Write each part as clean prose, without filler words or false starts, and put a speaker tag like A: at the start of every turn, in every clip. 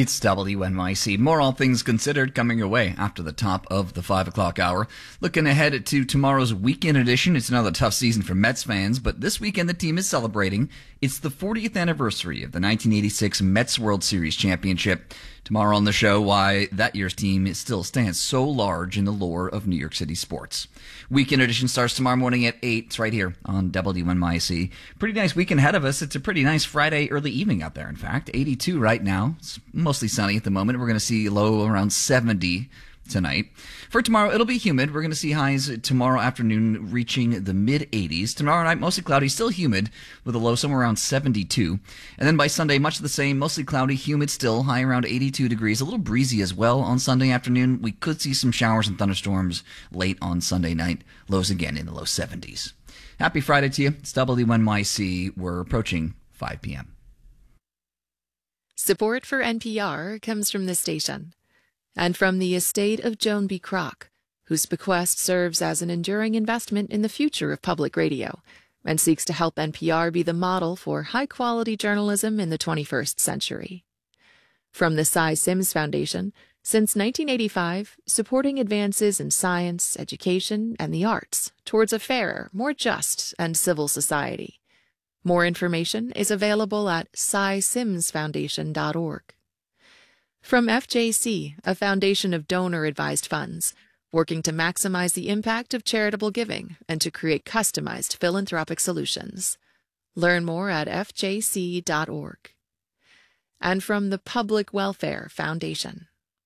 A: It's WNYC. More All Things Considered coming your way after the top of the 5 o'clock hour. Looking ahead to tomorrow's weekend edition. It's another tough season for Mets fans, but this weekend the team is celebrating. It's the 40th anniversary of the 1986 Mets World Series championship. Tomorrow on the show, why that year's team still stands so large in the lore of New York City sports. Weekend edition starts tomorrow morning at 8. It's right here on WNYC. Pretty nice weekend ahead of us. It's a pretty nice Friday early evening out there, in fact. 82 right now. It's mostly sunny at the moment. We're going to see a low around 70 tonight. For tomorrow, it'll be humid. We're going to see highs tomorrow afternoon reaching the mid-80s. Tomorrow night, mostly cloudy, still humid, with a low somewhere around 72. And then by Sunday, much the same, mostly cloudy, humid still, high around 82 degrees. A little breezy as well on Sunday afternoon. We could see some showers and thunderstorms late on Sunday night. Lows again in the low 70s. Happy Friday to you. It's WNYC. We're approaching 5 p.m.
B: Support for NPR comes from this station and from the estate of Joan B. Kroc, whose bequest serves as an enduring investment in the future of public radio and seeks to help NPR be the model for high-quality journalism in the 21st century. From the Cy Sims Foundation, since 1985, supporting advances in science, education, and the arts towards a fairer, more just, and civil society. More information is available at cysimsfoundation.org. From FJC, a foundation of donor-advised funds, working to maximize the impact of charitable giving and to create customized philanthropic solutions. Learn more at fjc.org. And from the Public Welfare Foundation.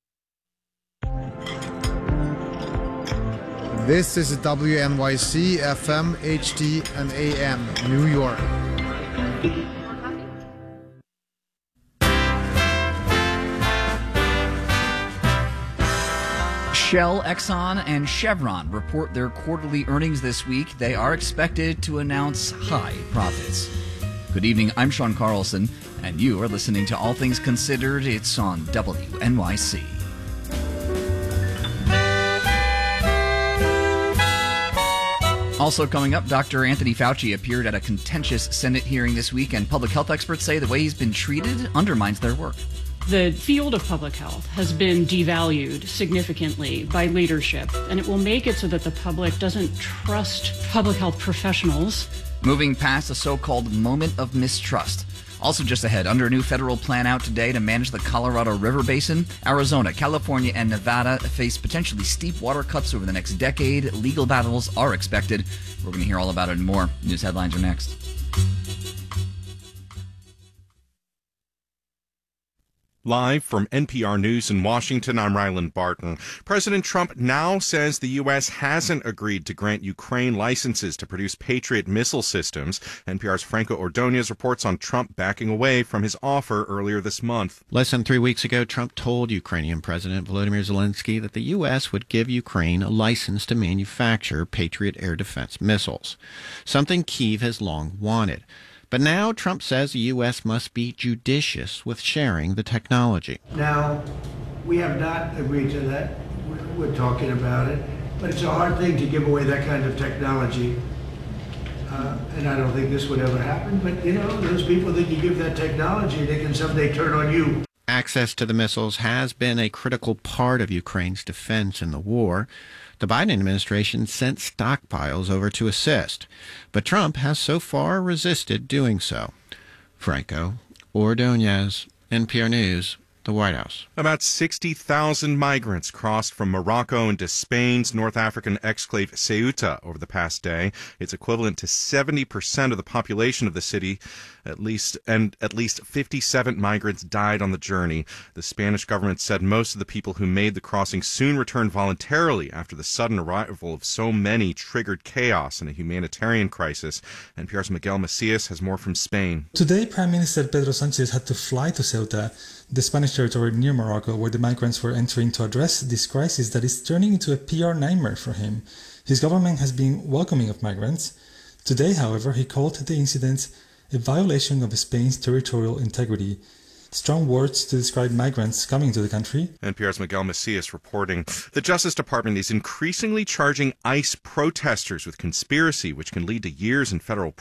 C: This is WNYC FM, HD, and AM, New York.
A: Shell, Exxon, and Chevron report their quarterly earnings this week. They are expected to announce high profits. Good evening, I'm Sean Carlson, and you are listening to All Things Considered. It's on WNYC. Also coming up, Dr. Anthony Fauci appeared at a contentious Senate hearing this week, and public health experts say the way he's been treated undermines their work.
D: The field of public health has been devalued significantly by leadership, and it will make it so that the public doesn't trust public health professionals.
A: Moving past a so-called moment of mistrust. Also just ahead, under a new federal plan out today to manage the Colorado River Basin, Arizona, California, and Nevada face potentially steep water cuts over the next decade. Legal battles are expected. We're going to hear all about it and more. News headlines are next.
E: Live from NPR News in Washington, I'm Ryland Barton. President Trump now says the U.S. hasn't agreed to grant Ukraine licenses to produce Patriot missile systems. NPR's Franco Ordonez reports on Trump backing away from his offer earlier this month.
F: Less than 3 weeks ago, Trump told Ukrainian President Volodymyr Zelensky that the U.S. would give Ukraine a license to manufacture Patriot air defense missiles, something Kyiv has long wanted. But now Trump says the U.S. must be judicious with sharing the technology.
G: Now, we have not agreed to that. We're talking about it. But it's a hard thing to give away that kind of technology. And I don't think this would ever happen. But, you know, those people that you give that technology, they can someday turn on you.
F: Access to the missiles has been a critical part of Ukraine's defense in the war. The Biden administration sent stockpiles over to assist, but Trump has so far resisted doing so. Franco Ordonez, NPR News, the White House.
E: About 60,000 migrants crossed from Morocco into Spain's North African exclave Ceuta over the past day. It's equivalent to 70% of the population of the city. At least 57 migrants died on the journey. The Spanish government said most of the people who made the crossing soon returned voluntarily after the sudden arrival of so many triggered chaos and a humanitarian crisis. NPR's Miguel Macias has more from Spain.
H: Today, Prime Minister Pedro Sánchez had to fly to Ceuta, the Spanish territory near Morocco, where the migrants were entering, to address this crisis that is turning into a PR nightmare for him. His government has been welcoming of migrants. Today, however, he called the incident a violation of Spain's territorial integrity. Strong words to describe migrants coming to the country.
E: NPR's Miguel Macias reporting. The Justice Department is increasingly charging ICE protesters with conspiracy, which can lead to years in federal